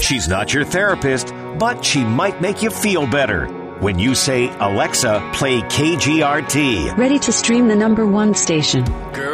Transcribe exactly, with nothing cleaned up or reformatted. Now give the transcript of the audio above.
She's not your therapist, but she might make you feel better. When you say, Alexa, play K G R T. Ready to stream the number one station. Girl.